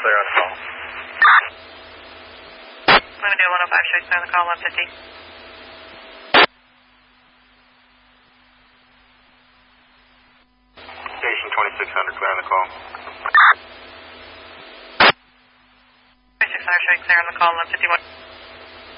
clear on the call. Lima Dale 105, show clear on the call, 150. Station 2600, clear on the call. 2600, show clear on the call, 151.